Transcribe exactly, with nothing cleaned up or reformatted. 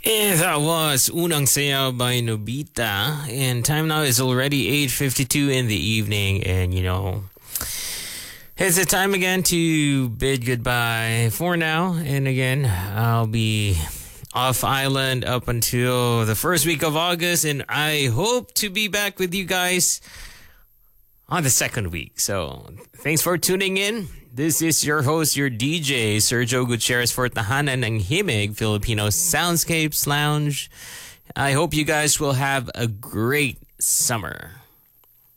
And that was Unang Sayaw by Nobita. And time now is already eight fifty-two in the evening. And, you know, it's the time again to bid goodbye for now. And again, I'll be off island up until the first week of August. And I hope to be back with you guys on the second week. So thanks for tuning in. This is your host, your D J, Sergio Gutierrez for Tahanan ng Himig, Filipino Soundscapes Lounge. I hope you guys will have a great summer.